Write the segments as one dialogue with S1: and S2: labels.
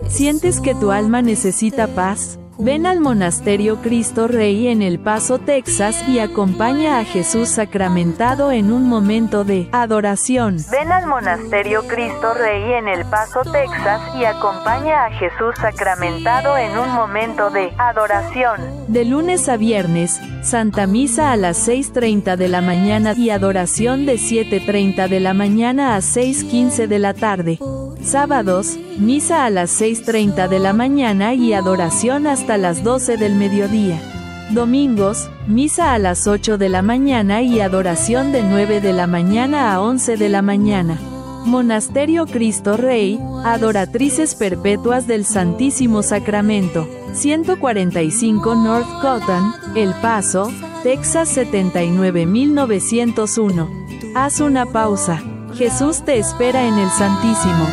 S1: ¿Sientes que tu alma necesita paz? Ven al Monasterio Cristo Rey en El Paso, Texas y acompaña a Jesús sacramentado en un momento de adoración. Ven al Monasterio Cristo Rey en El Paso, Texas y acompaña a Jesús sacramentado en un momento de adoración. De lunes a viernes, Santa Misa a las 6:30 de la mañana y adoración de 7:30 de la mañana a 6:15 de la tarde. Sábados, misa a las 6:30 de la mañana y adoración hasta las 12 del mediodía. Domingos, misa a las 8 de la mañana y adoración de 9 de la mañana a 11 de la mañana. Monasterio Cristo Rey, Adoratrices Perpetuas del Santísimo Sacramento, 145 North Cotton, El Paso, Texas 79901. Haz una pausa. Jesús te espera en el Santísimo.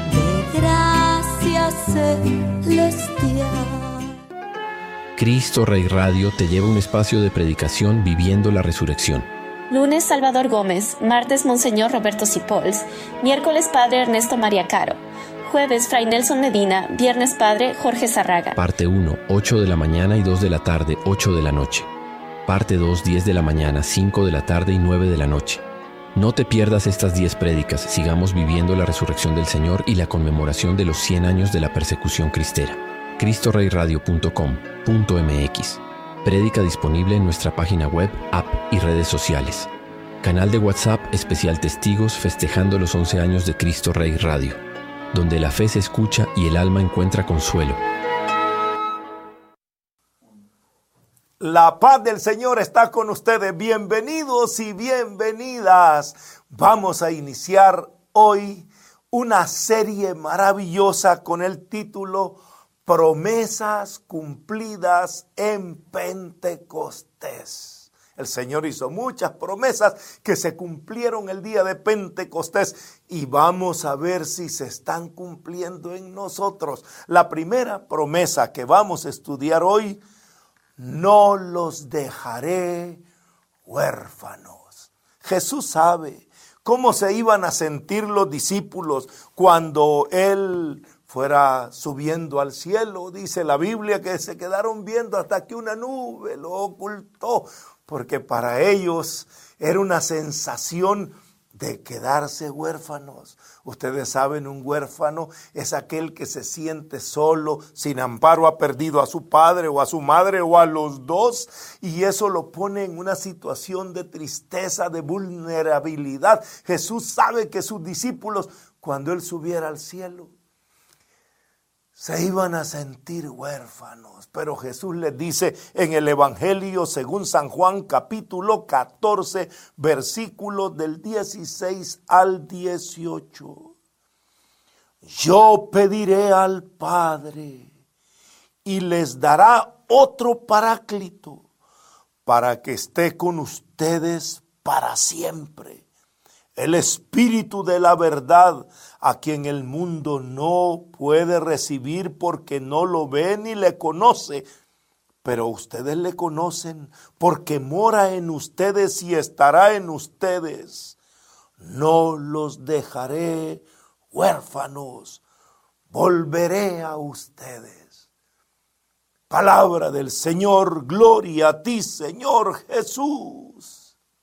S2: Cristo Rey Radio te lleva a un espacio de predicación viviendo la resurrección.
S3: Lunes, Salvador Gómez. Martes, Monseñor Roberto Sipols. Miércoles, Padre Ernesto María Caro. Jueves, Fray Nelson Medina. Viernes, Padre Jorge Zarraga.
S2: Parte 1, 8 de la mañana y 2 de la tarde, 8 de la noche. Parte 2, 10 de la mañana, 5 de la tarde y 9 de la noche. No te pierdas estas 10 prédicas. Sigamos viviendo la resurrección del Señor y la conmemoración de los 100 años de la persecución cristera. CristoReyRadio.com.mx. Prédica disponible en nuestra página web, app y redes sociales. Canal de WhatsApp especial Testigos festejando los 11 años de Cristo Rey Radio, donde la fe se escucha y el alma encuentra consuelo.
S4: La paz del Señor está con ustedes. Bienvenidos y bienvenidas. Vamos a iniciar hoy una serie maravillosa con el título Promesas cumplidas en Pentecostés. El Señor hizo muchas promesas que se cumplieron el día de Pentecostés y vamos a ver si se están cumpliendo en nosotros. La primera promesa que vamos a estudiar hoy: no los dejaré huérfanos. Jesús sabe cómo se iban a sentir los discípulos cuando Él fuera subiendo al cielo. Dice la Biblia que se quedaron viendo hasta que una nube lo ocultó, porque para ellos era una sensación de quedarse huérfanos. Ustedes saben, un huérfano es aquel que se siente solo, sin amparo, ha perdido a su padre o a su madre o a los dos, y eso lo pone en una situación de tristeza, de vulnerabilidad. Jesús sabe que sus discípulos, cuando Él subiera al cielo, se iban a sentir huérfanos, pero Jesús les dice en el Evangelio según San Juan, capítulo 14, versículos del 16 al 18. Yo pediré al Padre y les dará otro Paráclito para que esté con ustedes para siempre. El Espíritu de la verdad, a quien el mundo no puede recibir porque no lo ve ni le conoce, pero ustedes le conocen porque mora en ustedes y estará en ustedes. No los dejaré huérfanos, volveré a ustedes. Palabra del Señor, gloria a ti, Señor Jesús.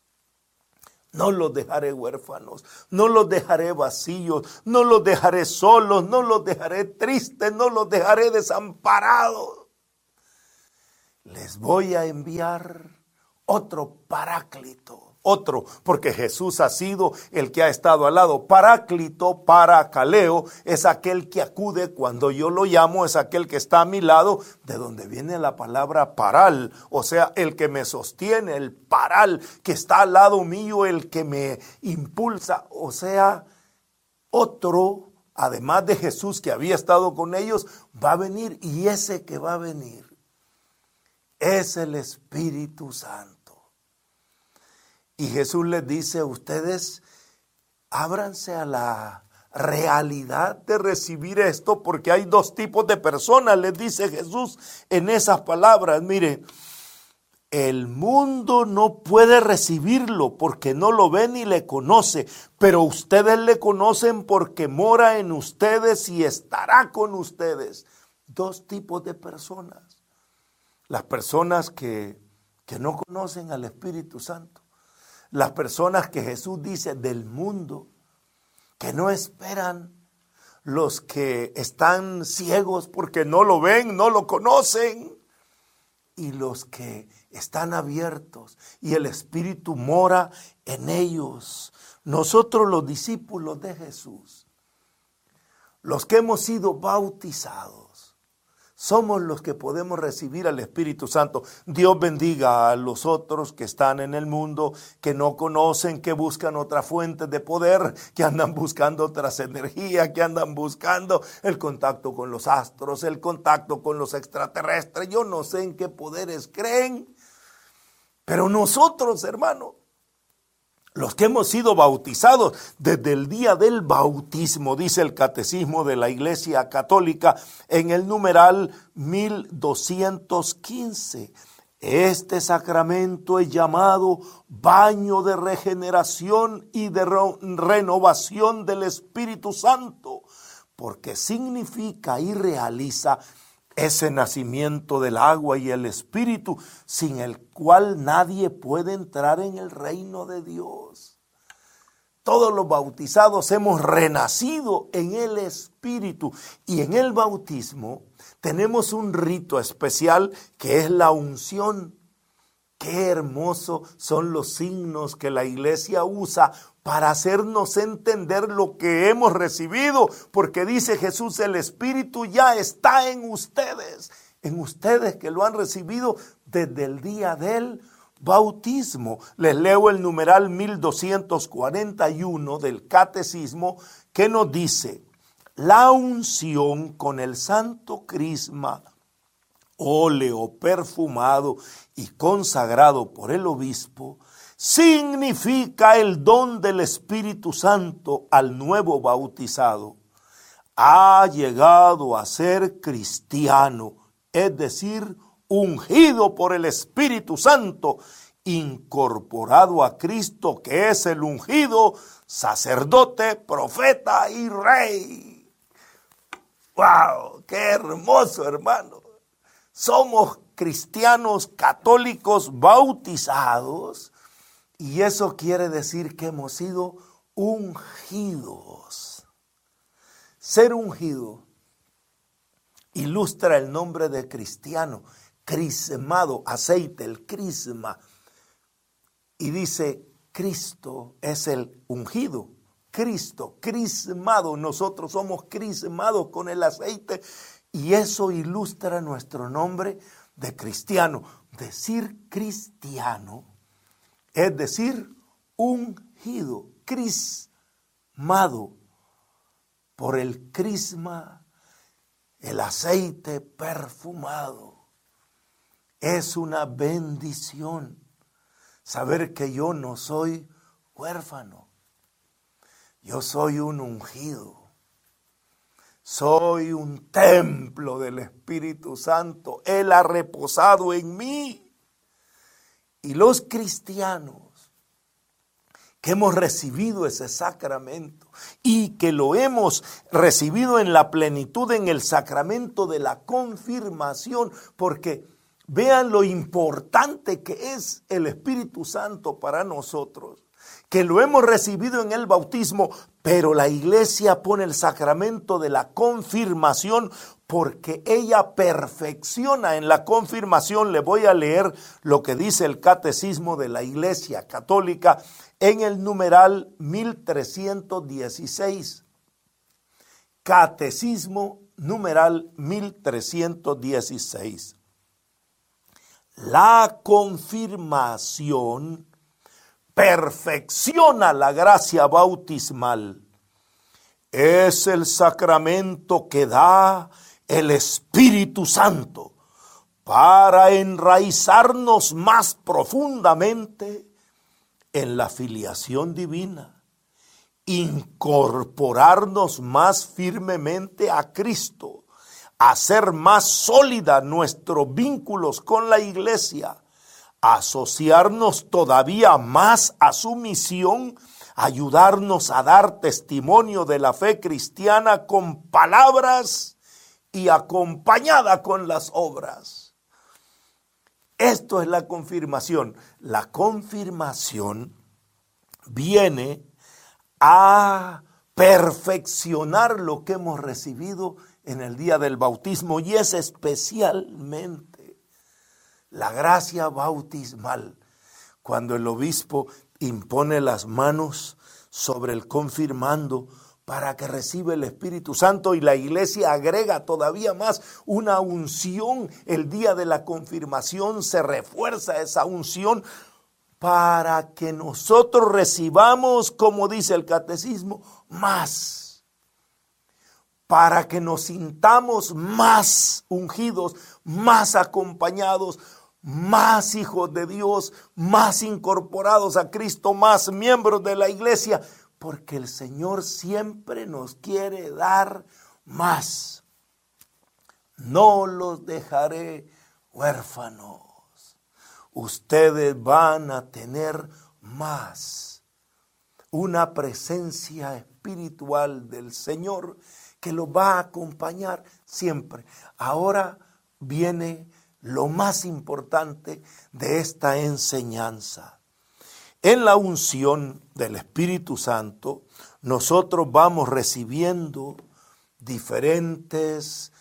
S4: No los dejaré huérfanos, no los dejaré vacíos, no los dejaré solos, no los dejaré tristes, no los dejaré desamparados. Les voy a enviar otro Paráclito. Otro, porque Jesús ha sido el que ha estado al lado. Paráclito, paracaleo, es aquel que acude cuando yo lo llamo, es aquel que está a mi lado, de donde viene la palabra paral, o sea, el que me sostiene, el paral, que está al lado mío, el que me impulsa, o sea, otro, además de Jesús que había estado con ellos, va a venir, y ese que va a venir es el Espíritu Santo. Y Jesús les dice: ustedes ábranse a la realidad de recibir esto, porque hay dos tipos de personas, les dice Jesús en esas palabras. Mire, El mundo no puede recibirlo porque no lo ve ni le conoce, pero ustedes le conocen porque mora en ustedes y estará con ustedes. Dos tipos de personas. Las personas que no conocen al Espíritu Santo. Las personas que Jesús dice del mundo, que no esperan. Los que están ciegos porque no lo ven, no lo conocen. Y los que están abiertos y el Espíritu mora en ellos. Nosotros los discípulos de Jesús, los que hemos sido bautizados, somos los que podemos recibir al Espíritu Santo. Dios bendiga a los otros que están en el mundo, que no conocen, que buscan otras fuentes de poder, que andan buscando otras energías, que andan buscando el contacto con los astros, el contacto con los extraterrestres. Yo no sé en qué poderes creen, pero nosotros, hermano, los que hemos sido bautizados desde el día del bautismo, dice el Catecismo de la Iglesia Católica en el numeral 1215. Este sacramento es llamado baño de regeneración y de renovación del Espíritu Santo, porque significa y realiza ese nacimiento del agua y el Espíritu, sin el cual nadie puede entrar en el reino de Dios. Todos los bautizados hemos renacido en el Espíritu, y en el bautismo tenemos un rito especial que es la unción. Qué hermoso son los signos que la iglesia usa para hacernos entender lo que hemos recibido, porque dice Jesús, el Espíritu ya está en ustedes que lo han recibido desde el día del bautismo. Les leo el numeral 1241 del Catecismo, que nos dice: la unción con el santo crisma, óleo perfumado y consagrado por el obispo, significa el don del Espíritu Santo al nuevo bautizado. Ha llegado a ser cristiano, es decir, ungido por el Espíritu Santo, incorporado a Cristo, que es el ungido, sacerdote, profeta y rey. ¡Wow! ¡Qué hermoso, hermano! Somos cristianos católicos bautizados, y eso quiere decir que hemos sido ungidos. Ser ungido ilustra el nombre de cristiano, crismado, aceite, el crisma. Y dice, Cristo es el ungido. Cristo, crismado, nosotros somos crismados con el aceite, y eso ilustra nuestro nombre de cristiano. Decir cristiano es decir ungido, crismado por el crisma, el aceite perfumado. Es una bendición saber que yo no soy huérfano, yo soy un ungido. Soy un templo del Espíritu Santo. Él ha reposado en mí. Y los cristianos que hemos recibido ese sacramento y que lo hemos recibido en la plenitud en el sacramento de la confirmación, porque vean lo importante que es el Espíritu Santo para nosotros, que lo hemos recibido en el bautismo, pero la iglesia pone el sacramento de la confirmación porque ella perfecciona en la confirmación. Le voy a leer lo que dice el Catecismo de la Iglesia Católica en el numeral 1316. Catecismo numeral 1316. La confirmación perfecciona la gracia bautismal. Es el sacramento que da el Espíritu Santo para enraizarnos más profundamente en la filiación divina, incorporarnos más firmemente a Cristo, hacer más sólida nuestros vínculos con la iglesia, asociarnos todavía más a su misión, ayudarnos a dar testimonio de la fe cristiana con palabras y acompañada con las obras. Esto es la confirmación. La confirmación viene a perfeccionar lo que hemos recibido en el día del bautismo, y es especialmente la gracia bautismal, cuando el obispo impone las manos sobre el confirmando para que reciba el Espíritu Santo, y la iglesia agrega todavía más una unción. El día de la confirmación se refuerza esa unción para que nosotros recibamos, como dice el catecismo, más, para que nos sintamos más ungidos, más acompañados, más hijos de Dios, más incorporados a Cristo, más miembros de la iglesia, porque el Señor siempre nos quiere dar más. No los dejaré huérfanos. Ustedes van a tener más, una presencia espiritual del Señor que los va a acompañar siempre. Ahora viene lo más importante de esta enseñanza. En la unción del Espíritu Santo, nosotros vamos recibiendo diferentes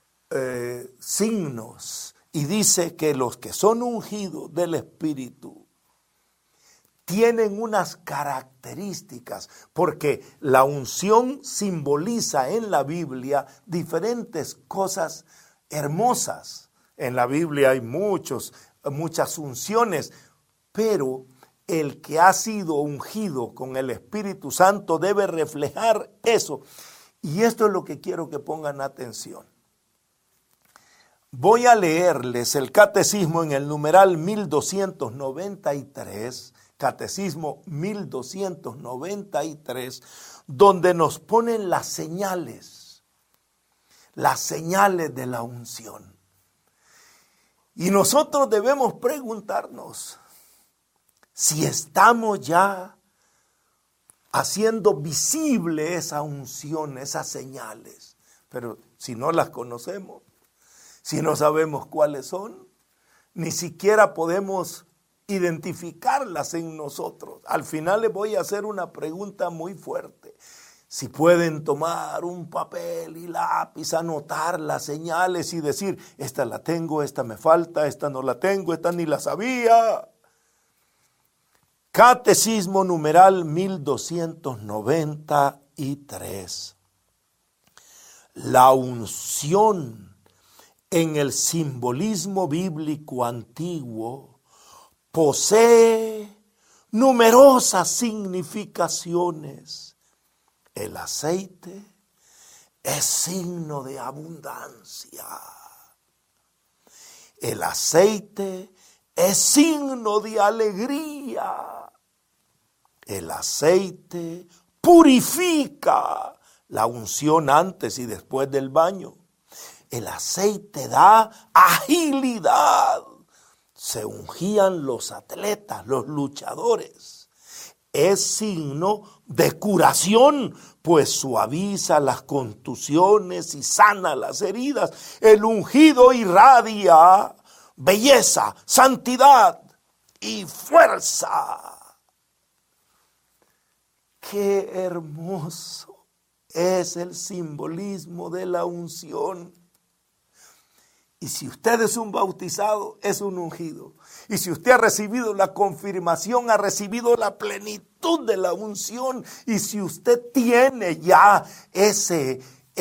S4: signos. Y dice que los que son ungidos del Espíritu tienen unas características, porque la unción simboliza en la Biblia diferentes cosas hermosas. En la Biblia hay muchas unciones, pero el que ha sido ungido con el Espíritu Santo debe reflejar eso. Y esto es lo que quiero que pongan atención. Voy a leerles el catecismo en el numeral 1293, catecismo 1293, donde nos ponen las señales de la unción. Y nosotros debemos preguntarnos si estamos ya haciendo visible esa unción, esas señales. Pero si no las conocemos, si no sabemos cuáles son, ni siquiera podemos identificarlas en nosotros. Al final les voy a hacer una pregunta muy fuerte. Si pueden tomar un papel y lápiz, anotar las señales y decir, esta la tengo, esta me falta, esta no la tengo, esta ni la sabía. Catecismo numeral 1293. La unción en el simbolismo bíblico antiguo posee numerosas significaciones. El aceite es signo de abundancia. El aceite es signo de alegría. El aceite purifica, la unción antes y después del baño. El aceite da agilidad. Se ungían los atletas, los luchadores. Es signo de curación, pues suaviza las contusiones y sana las heridas. El ungido irradia belleza, santidad y fuerza. Qué hermoso es el simbolismo de la unción. Y si usted es un bautizado, es un ungido. Y si usted ha recibido la confirmación, ha recibido la plenitud de la unción. Y si usted tiene ya ese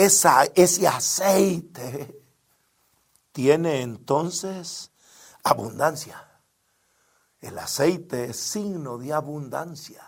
S4: aceite, tiene entonces abundancia. El aceite es signo de abundancia.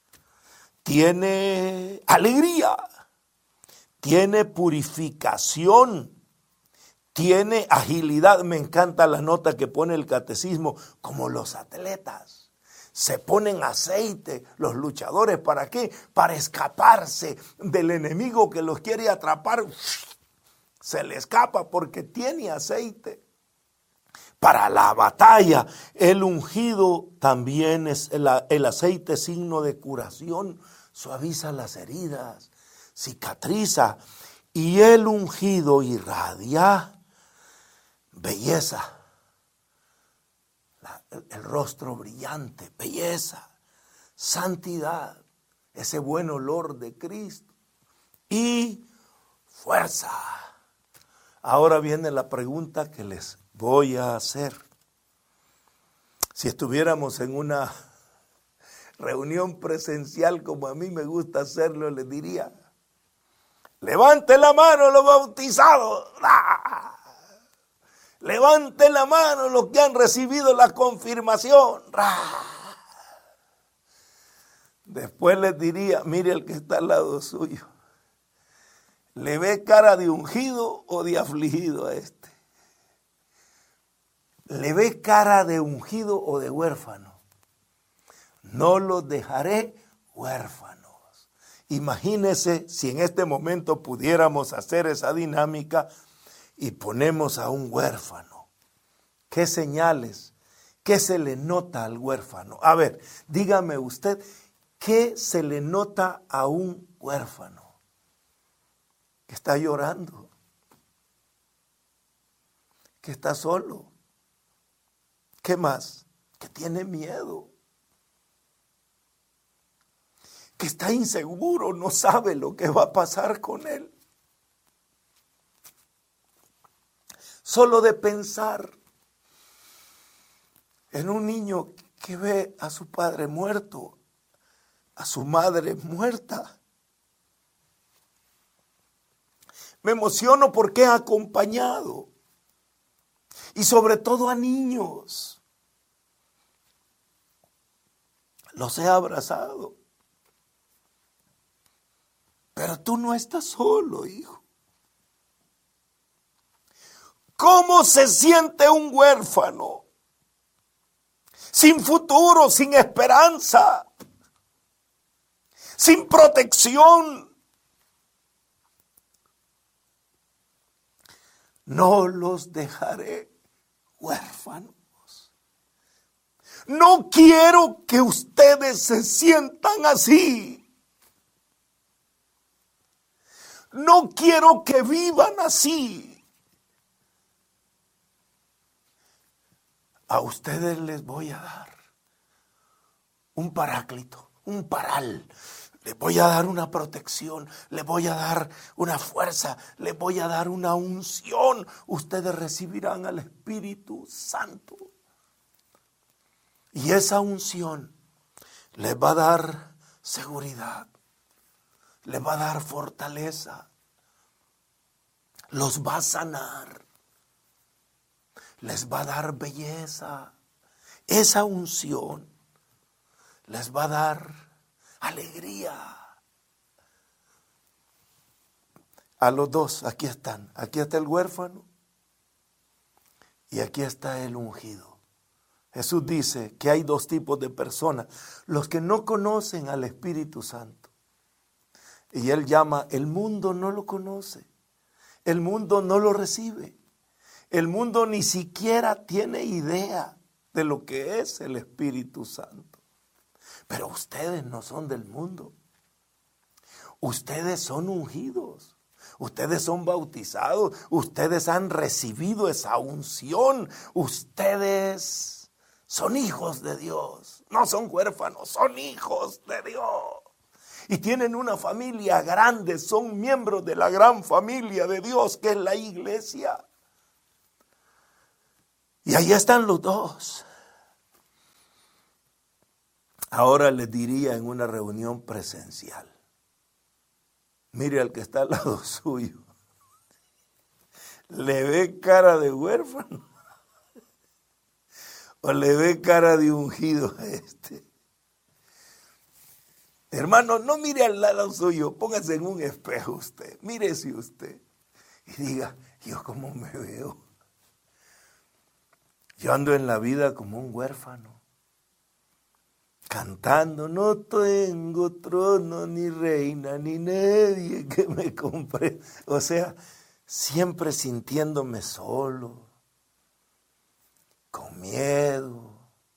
S4: Tiene alegría, tiene purificación, tiene agilidad. Me encanta la nota que pone el catecismo, como los atletas. Se ponen aceite los luchadores, ¿para qué? Para escaparse del enemigo que los quiere atrapar. Se le escapa porque tiene aceite. para la batalla. El ungido también es el aceite, signo de curación, suaviza las heridas, cicatriza. Y el ungido irradia belleza, el rostro brillante, belleza, santidad, ese buen olor de Cristo y fuerza. Ahora viene la pregunta que les voy a hacer. Si estuviéramos en una reunión presencial como a mí me gusta hacerlo, les diría: levante la mano los bautizados. ¡Ah! Levante la mano los que han recibido la confirmación. ¡Ah! Después les diría: mire el que está al lado suyo, ¿le ve cara de ungido o de afligido a este? ¿Le ve cara de ungido o de huérfano? No los dejaré huérfanos. Imagínese si en este momento pudiéramos hacer esa dinámica y ponemos a un huérfano. ¿Qué señales? ¿Qué se le nota al huérfano? A ver, dígame usted, ¿qué se le nota a un huérfano? Que está llorando, que está solo. ¿Qué más? Que tiene miedo, que está inseguro, no sabe lo que va a pasar con él. Solo de pensar en un niño que ve a su padre muerto, a su madre muerta, me emociono porque he acompañado, y sobre todo a niños. Los he abrazado. Pero tú no estás solo, hijo. ¿Cómo se siente un huérfano? Sin futuro, sin esperanza, sin protección. No los dejaré huérfanos. No quiero que ustedes se sientan así. No quiero que vivan así. A ustedes les voy a dar un paráclito, un paral. Les voy a dar una protección, les voy a dar una fuerza, les voy a dar una unción. Ustedes recibirán al Espíritu Santo. Y esa unción les va a dar seguridad, les va a dar fortaleza, los va a sanar, les va a dar belleza. Esa unción les va a dar alegría. A los dos, aquí están. Aquí está el huérfano y aquí está el ungido. Jesús dice que hay dos tipos de personas: los que no conocen al Espíritu Santo. Y Él llama, el mundo no lo conoce, el mundo no lo recibe, el mundo ni siquiera tiene idea de lo que es el Espíritu Santo. Pero ustedes no son del mundo, ustedes son ungidos, ustedes son bautizados, ustedes han recibido esa unción, ustedes son hijos de Dios, no son huérfanos, son hijos de Dios. Y tienen una familia grande, son miembros de la gran familia de Dios que es la iglesia. Y ahí están los dos. Ahora les diría en una reunión presencial: mire al que está al lado suyo, ¿le ve cara de huérfano o le ve cara de ungido a este? Hermano, no mire al lado suyo, póngase en un espejo usted, mírese usted y diga: ¿yo cómo me veo? Yo ando en la vida como un huérfano, cantando: no tengo trono, ni reina, ni nadie que me compre. O sea, siempre sintiéndome solo, con miedo,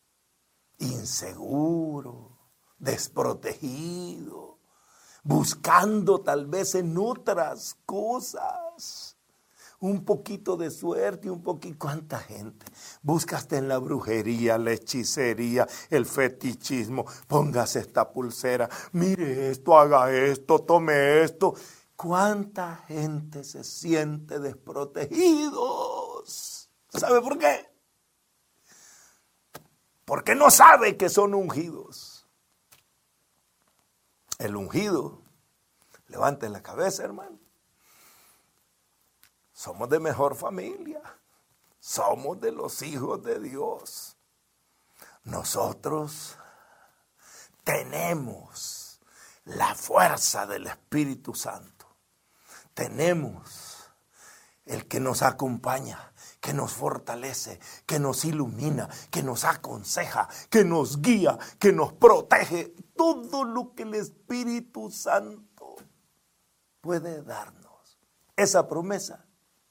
S4: inseguro, desprotegido, buscando tal vez en otras cosas un poquito de suerte, un poquito. ¿Cuánta gente busca hasta en la brujería, la hechicería, el fetichismo? Póngase esta pulsera, mire esto, haga esto, tome esto. ¿Cuánta gente se siente desprotegidos? ¿Sabe por qué? Porque no sabe que son ungidos. El ungido, levante la cabeza, hermano. Somos de mejor familia. Somos de los hijos de Dios. Nosotros tenemos la fuerza del Espíritu Santo. Tenemos el que nos acompaña, que nos fortalece, que nos ilumina, que nos aconseja, que nos guía, que nos protege. Todo lo que el Espíritu Santo puede darnos. Esa promesa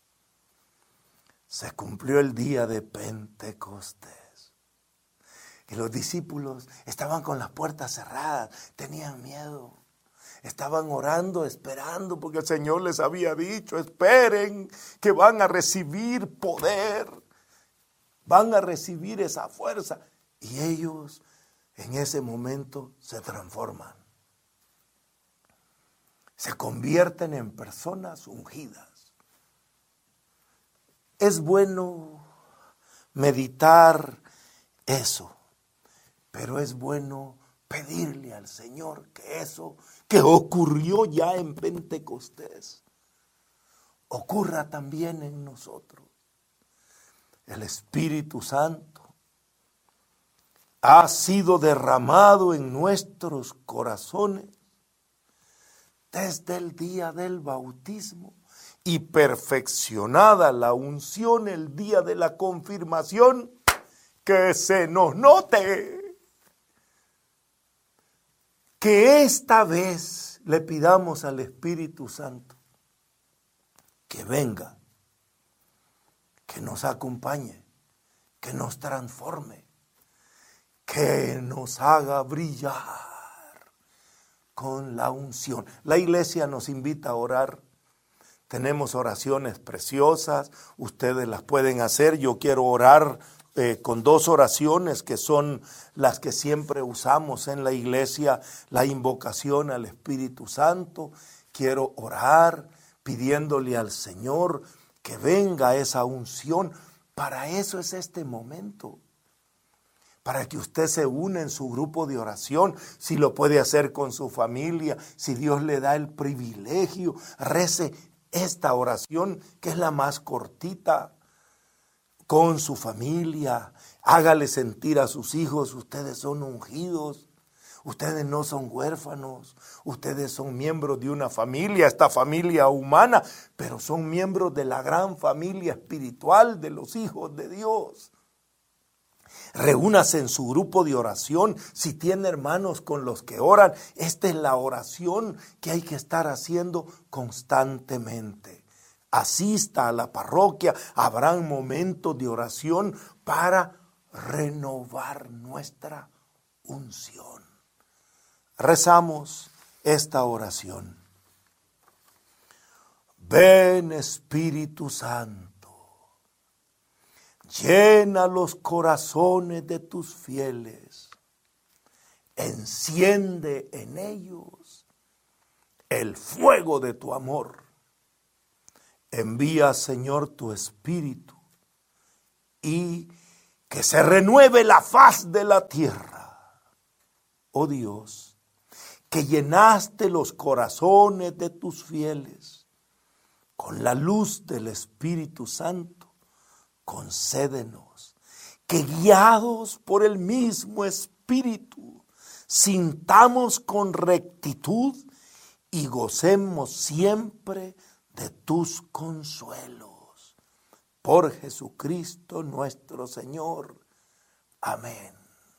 S4: se cumplió el día de Pentecostés. Y los discípulos estaban con las puertas cerradas, tenían miedo. Estaban orando, esperando, porque el Señor les había dicho, esperen que van a recibir poder, van a recibir esa fuerza. Y ellos en ese momento se transforman. Se convierten en personas ungidas. Es bueno meditar eso, pero es bueno pedirle al Señor que eso que ocurrió ya en Pentecostés ocurra también en nosotros. El Espíritu Santo ha sido derramado en nuestros corazones desde el día del bautismo y perfeccionada la unción el día de la confirmación, que se nos note que esta vez le pidamos al Espíritu Santo que venga, que nos acompañe, que nos transforme, que nos haga brillar con la unción. La iglesia nos invita a orar. Tenemos oraciones preciosas, ustedes las pueden hacer. Yo quiero orar con dos oraciones que son las que siempre usamos en la iglesia, la invocación al Espíritu Santo. Quiero orar pidiéndole al Señor que venga esa unción. Para eso es este momento, para que usted se una en su grupo de oración, si lo puede hacer con su familia, si Dios le da el privilegio, rece esta oración que es la más cortita, con su familia, hágale sentir a sus hijos, ustedes son ungidos, ustedes no son huérfanos, ustedes son miembros de una familia, esta familia humana, pero son miembros de la gran familia espiritual de los hijos de Dios. Reúnase en su grupo de oración, si tiene hermanos con los que oran, esta es la oración que hay que estar haciendo constantemente. Asista a la parroquia, habrán momentos de oración para renovar nuestra unción. Rezamos esta oración. Ven Espíritu Santo, llena los corazones de tus fieles, enciende en ellos el fuego de tu amor. Envía, Señor, tu Espíritu y que se renueve la faz de la tierra. Oh Dios, que llenaste los corazones de tus fieles con la luz del Espíritu Santo, concédenos que guiados por el mismo Espíritu sintamos con rectitud y gocemos siempre de tus consuelos. Por Jesucristo nuestro Señor. Amén.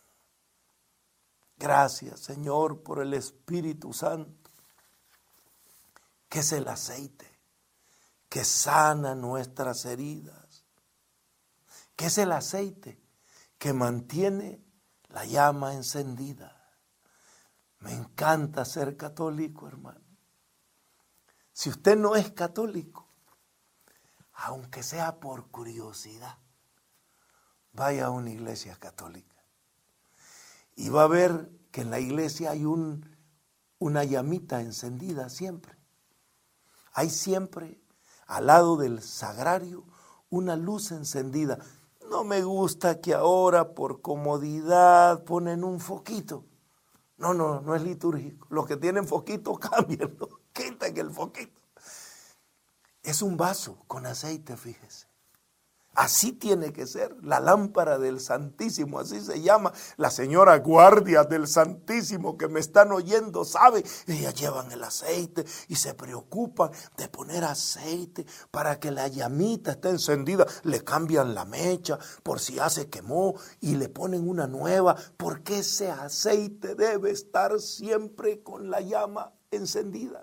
S4: Gracias, Señor, por el Espíritu Santo, que es el aceite que sana nuestras heridas, que es el aceite que mantiene la llama encendida. Me encanta ser católico, hermano. Si usted no es católico, aunque sea por curiosidad, vaya a una iglesia católica y va a ver que en la iglesia hay una llamita encendida siempre. Hay siempre al lado del sagrario una luz encendida. No me gusta que ahora por comodidad ponen un foquito. No es litúrgico. Los que tienen foquito, cámbienlo, quiten el foquito. Es un vaso con aceite, fíjese. Así tiene que ser la lámpara del Santísimo, así se llama. La señora guardia del Santísimo que me están oyendo sabe, ellas llevan el aceite y se preocupan de poner aceite para que la llamita esté encendida. Le cambian la mecha por si ya se quemó y le ponen una nueva, porque ese aceite debe estar siempre con la llama encendida.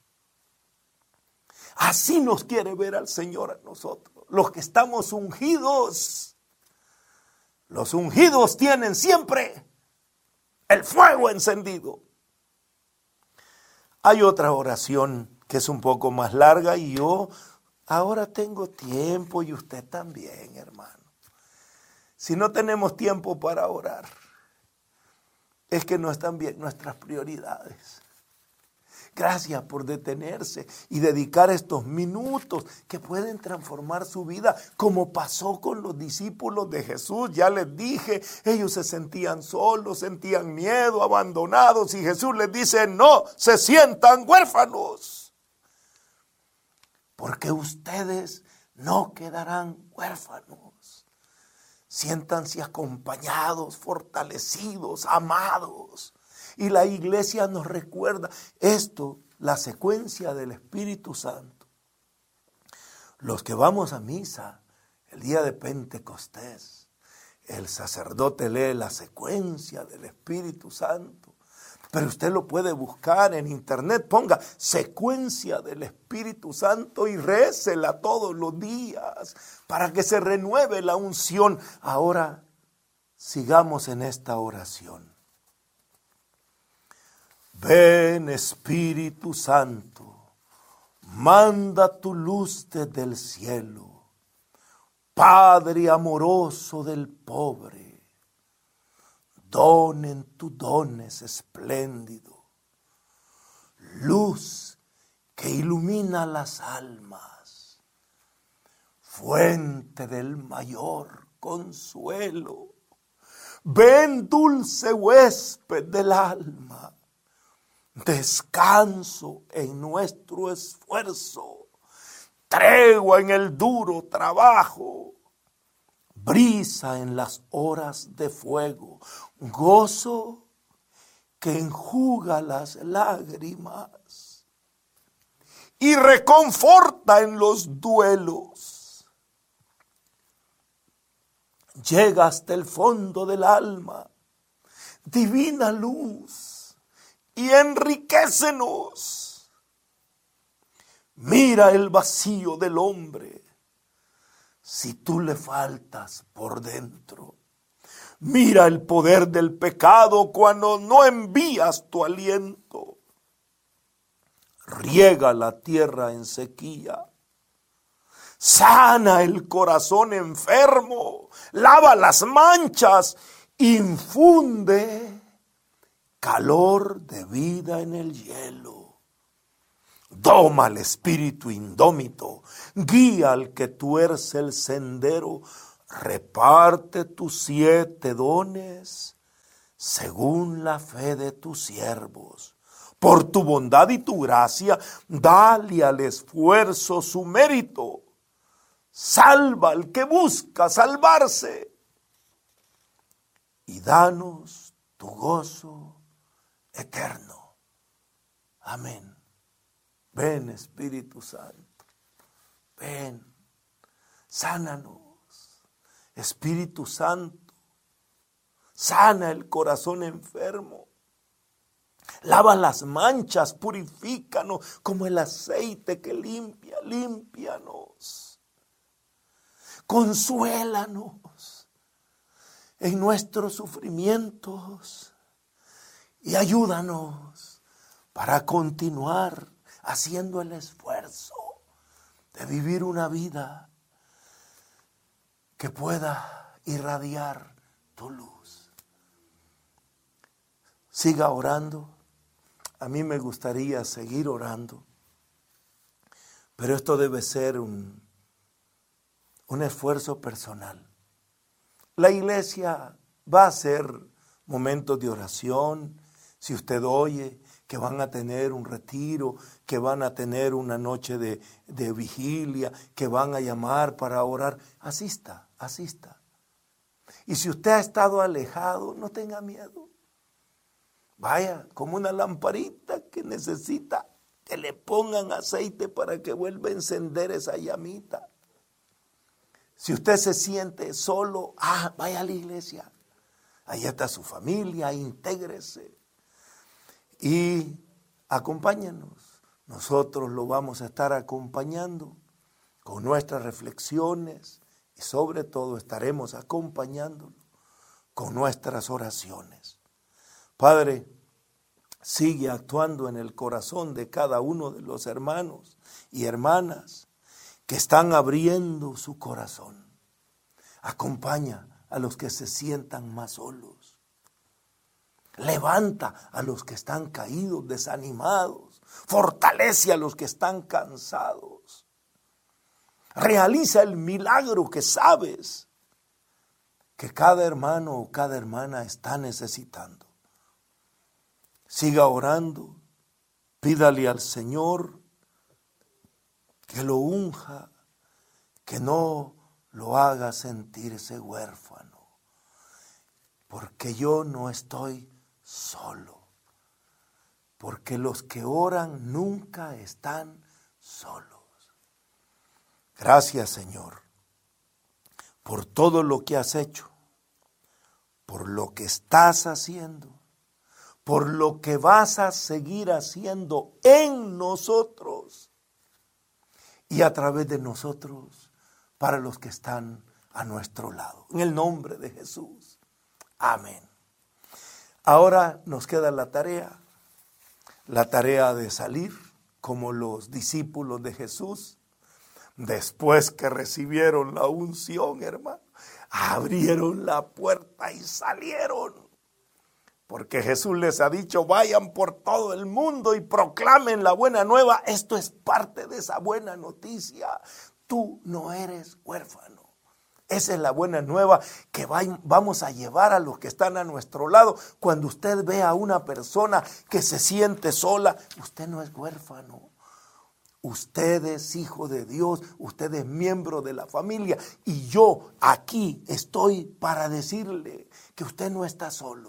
S4: Así nos quiere ver al Señor a nosotros. Los que estamos ungidos, los ungidos tienen siempre el fuego encendido. Hay otra oración que es un poco más larga y yo ahora tengo tiempo y usted también, hermano. Si no tenemos tiempo para orar, es que no están bien nuestras prioridades. Gracias por detenerse y dedicar estos minutos que pueden transformar su vida, como pasó con los discípulos de Jesús. Ya les dije, ellos se sentían solos, sentían miedo, abandonados, y Jesús les dice, no se sientan huérfanos, porque ustedes no quedarán huérfanos. Siéntanse acompañados, fortalecidos, amados. Y la iglesia nos recuerda esto, la secuencia del Espíritu Santo. Los que vamos a misa el día de Pentecostés, el sacerdote lee la secuencia del Espíritu Santo. Pero usted lo puede buscar en internet, ponga secuencia del Espíritu Santo y récela todos los días para que se renueve la unción. Ahora sigamos en esta oración. Ven, Espíritu Santo, manda tu luz desde el cielo, Padre amoroso del pobre, donen tus dones espléndido, luz que ilumina las almas, fuente del mayor consuelo. Ven, dulce huésped del alma, descanso en nuestro esfuerzo, tregua en el duro trabajo, brisa en las horas de fuego, gozo que enjuga las lágrimas y reconforta en los duelos. Llega hasta el fondo del alma, divina luz, y enriquécenos. Mira el vacío del hombre, si tú le faltas por dentro. Mira el poder del pecado cuando no envías tu aliento. Riega la tierra en sequía. Sana el corazón enfermo. Lava las manchas. Infunde calor de vida en el hielo. Doma al espíritu indómito, guía al que tuerce el sendero, reparte tus 7 dones según la fe de tus siervos. Por tu bondad y tu gracia, dale al esfuerzo su mérito. Salva al que busca salvarse y danos tu gozo eterno. Amén. Ven, Espíritu Santo, ven, sánanos. Espíritu Santo, sana el corazón enfermo. Lava las manchas, purifícanos como el aceite que limpia, límpianos. Consuélanos. en nuestros sufrimientos y ayúdanos para continuar haciendo el esfuerzo de vivir una vida que pueda irradiar tu luz. Siga orando. A mí me gustaría seguir orando, pero esto debe ser un esfuerzo personal. La iglesia va a hacer momentos de oración. Si usted oye que van a tener un retiro, que van a tener una noche de vigilia, que van a llamar para orar, asista. Y si usted ha estado alejado, no tenga miedo. Vaya, como una lamparita que necesita que le pongan aceite para que vuelva a encender esa llamita. Si usted se siente solo, vaya a la iglesia. Allá está su familia, intégrese. Y acompáñenos. Nosotros lo vamos a estar acompañando con nuestras reflexiones y sobre todo estaremos acompañándolo con nuestras oraciones. Padre, sigue actuando en el corazón de cada uno de los hermanos y hermanas que están abriendo su corazón. Acompaña a los que se sientan más solos. Levanta a los que están caídos, desanimados. Fortalece a los que están cansados. Realiza el milagro que sabes que cada hermano o cada hermana está necesitando. Siga orando, pídale al Señor que lo unja, que no lo haga sentirse huérfano, porque yo no estoy solo, porque los que oran nunca están solos. Gracias, Señor, por todo lo que has hecho, por lo que estás haciendo, por lo que vas a seguir haciendo en nosotros y a través de nosotros para los que están a nuestro lado. En el nombre de Jesús. Amén. Ahora nos queda la tarea de salir como los discípulos de Jesús. Después que recibieron la unción, hermano, abrieron la puerta y salieron. Porque Jesús les ha dicho, vayan por todo el mundo y proclamen la buena nueva. Esto es parte de esa buena noticia. Tú no eres huérfano. Esa es la buena nueva que vamos a llevar a los que están a nuestro lado. Cuando usted ve a una persona que se siente sola, usted no es huérfano. Usted es hijo de Dios, usted es miembro de la familia. Y yo aquí estoy para decirle que usted no está solo.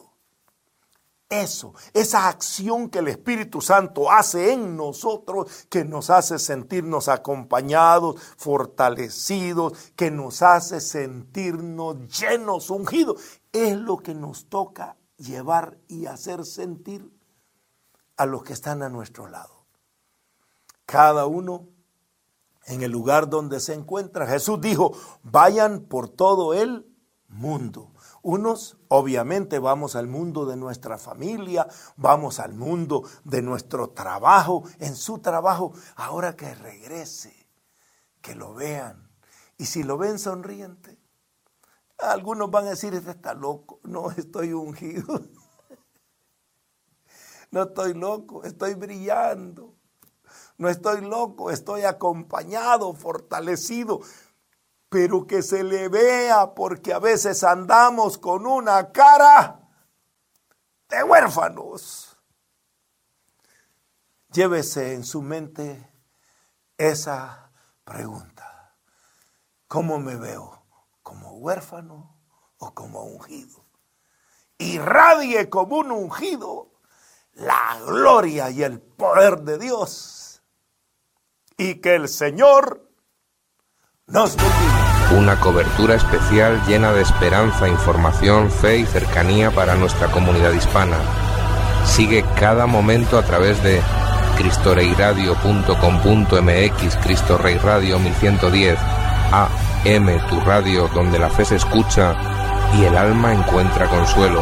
S4: Esa acción que el Espíritu Santo hace en nosotros, que nos hace sentirnos acompañados, fortalecidos, que nos hace sentirnos llenos, ungidos, es lo que nos toca llevar y hacer sentir a los que están a nuestro lado. Cada uno en el lugar donde se encuentra. Jesús dijo, vayan por todo el mundo. Unos, obviamente, vamos al mundo de nuestra familia, vamos al mundo de nuestro trabajo, en su trabajo. Ahora que regrese, que lo vean. Y si lo ven sonriente, algunos van a decir, este está loco. No, estoy ungido. No estoy loco, estoy brillando. No estoy loco, estoy acompañado, fortalecido. Pero que se le vea, porque a veces andamos con una cara de huérfanos. Llévese en su mente esa pregunta. ¿Cómo me veo? ¿Como huérfano o como ungido? Irradie como un ungido la gloria y el poder de Dios. Y que el Señor nos bendiga.
S5: Una cobertura especial llena de esperanza, información, fe y cercanía para nuestra comunidad hispana. Sigue cada momento a través de cristoreiradio.com.mx, Cristo Rey Radio 1110, AM, tu radio donde la fe se escucha, y el alma encuentra consuelo.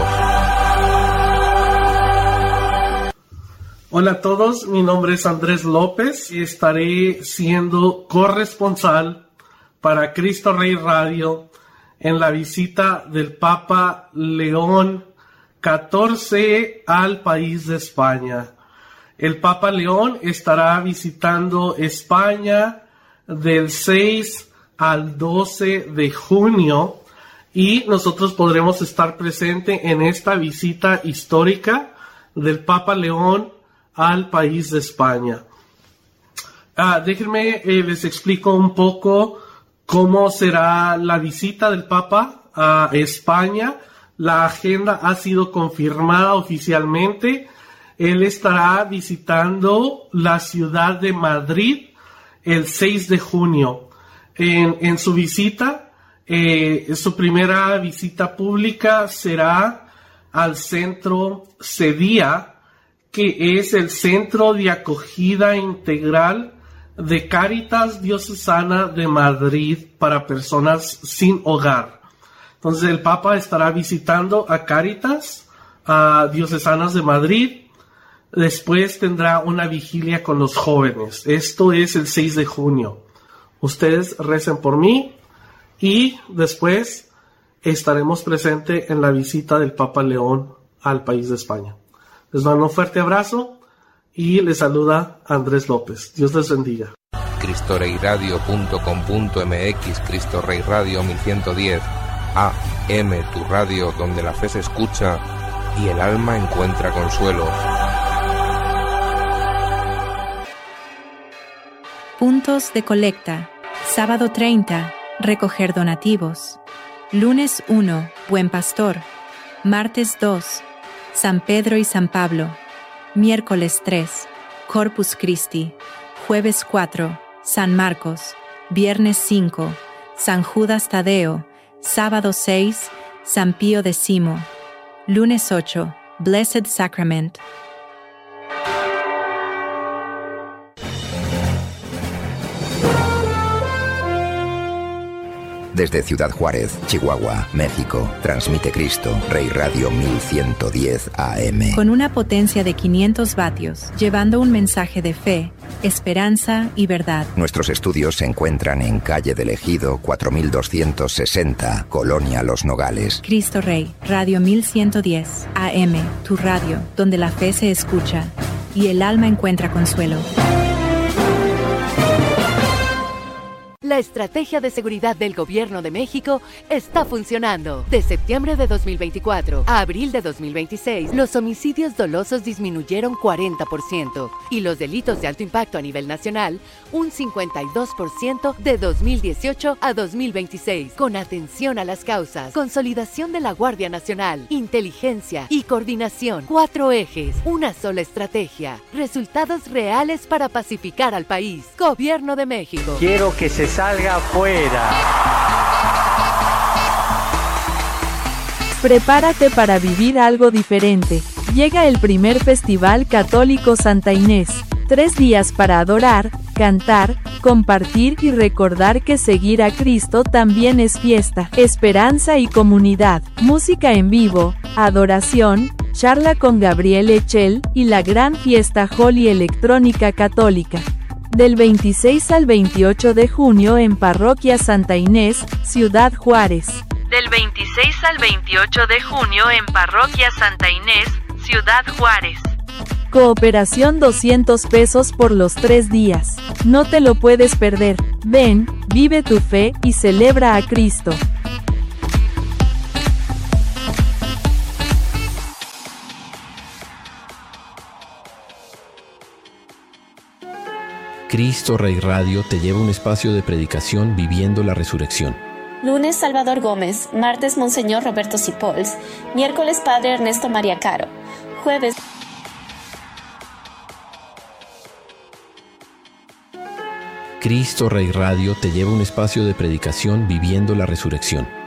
S6: Hola a todos, mi nombre es Andrés López y estaré siendo corresponsal para Cristo Rey Radio en la visita del Papa León XIV al país de España. El Papa León estará visitando España del 6 al 12 de junio y nosotros podremos estar presentes en esta visita histórica del Papa León al país de España. Déjenme les explico un poco cómo será la visita del Papa a España. La agenda ha sido confirmada oficialmente. Él estará visitando la ciudad de Madrid el 6 de junio. En su visita, su primera visita pública será al centro CEDIA, que es el Centro de Acogida Integral de Cáritas Diocesana de Madrid para personas sin hogar. Entonces el Papa estará visitando a Cáritas Diocesanas de Madrid. Después tendrá una vigilia con los jóvenes. Esto es el 6 de junio. Ustedes recen por mí y después estaremos presentes en la visita del Papa León al país de España. Les mando un fuerte abrazo y les saluda Andrés López. Dios les bendiga.
S5: cristoreiradio.com.mx, Cristo Rey Radio 1110 AM, tu radio donde la fe se escucha y el alma encuentra consuelo.
S7: Puntos de colecta. Sábado 30, recoger donativos. Lunes 1, Buen Pastor. Martes 2, San Pedro y San Pablo. Miércoles 3, Corpus Christi. Jueves 4, San Marcos. Viernes 5, San Judas Tadeo. Sábado 6, San Pío X. Lunes 8, Blessed Sacrament.
S8: Desde Ciudad Juárez, Chihuahua, México, transmite Cristo Rey Radio 1110 AM.
S7: Con una potencia de 500 vatios, llevando un mensaje de fe, esperanza y verdad.
S8: Nuestros estudios se encuentran en Calle del Ejido, 4260, Colonia Los Nogales.
S7: Cristo Rey, Radio 1110 AM, tu radio, donde la fe se escucha y el alma encuentra consuelo.
S9: La estrategia de seguridad del Gobierno de México está funcionando. De septiembre de 2024 a abril de 2026, los homicidios dolosos disminuyeron 40% y los delitos de alto impacto a nivel nacional un 52% de 2018 a 2026. Con atención a las causas, consolidación de la Guardia Nacional, inteligencia y coordinación. 4 ejes, una sola estrategia. Resultados reales para pacificar al país. Gobierno de México.
S10: Quiero que se salga afuera.
S1: Prepárate para vivir algo diferente. Llega el primer Festival Católico Santa Inés. 3 días para adorar, cantar, compartir y recordar que seguir a Cristo también es fiesta, esperanza y comunidad. Música en vivo, adoración, charla con Gabriel Echel y la gran fiesta Holy Electrónica Católica. Del 26 al 28 de junio en Parroquia Santa Inés, Ciudad Juárez. Del 26 al 28 de junio en Parroquia Santa Inés, Ciudad Juárez. Cooperación 200 pesos por los 3 días. No te lo puedes perder. Ven, vive tu fe y celebra a Cristo.
S2: Cristo Rey Radio te lleva a un espacio de predicación viviendo la resurrección.
S3: Lunes Salvador Gómez, martes Monseñor Roberto Sipols, miércoles Padre Ernesto María Caro, jueves
S2: Cristo Rey Radio te lleva a un espacio de predicación viviendo la resurrección.